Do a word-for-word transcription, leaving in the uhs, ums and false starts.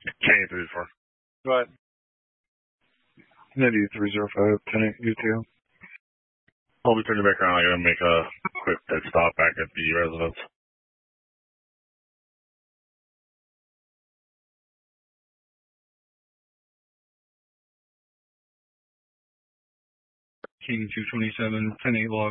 K three four. Go ahead. Ninety three zero five, ten eight U two. I'll be turning back around. I gotta make a quick pit stop back at the residence. King two twenty-seven, ten eight log.